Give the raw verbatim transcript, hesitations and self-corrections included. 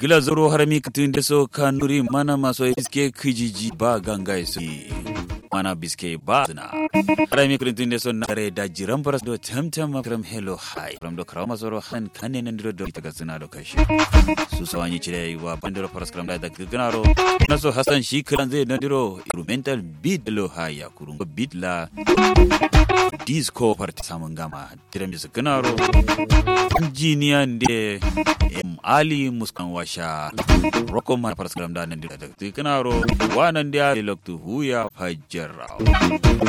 gila zoro harami kitin da so kanuri mana maso iske kijiji ba ganga su mana biske ba zina harami kitin da so nare da jiran faras do tamtam from hello hi from do krama zoro han kanen ndiro do ita zina do kashi su sawani cire wa bandiro faras kram da gnaro naso hasan shi kan zai ndiro instrumental beat lo hi ya kurun beat la disco party samun gama tiram su gnaro engineer de ali muskan washa roko man faras kram da ndiro da gnaro wanan dia loktu huya fajjara